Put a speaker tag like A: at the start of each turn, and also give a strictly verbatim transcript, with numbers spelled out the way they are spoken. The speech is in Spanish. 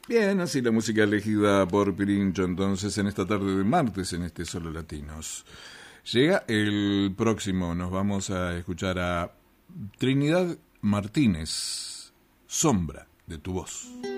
A: Bien, así la música elegida por Pirincho entonces en esta tarde de martes en este Solo Latinos. Llega el próximo, nos vamos a escuchar a Trinidad Martínez, Sombra de tu voz.